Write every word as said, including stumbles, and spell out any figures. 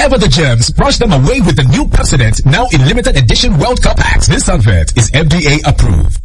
Whatever the germs, brush them away with the new Pepsodent, now in limited edition World Cup packs. This advert is F D A approved.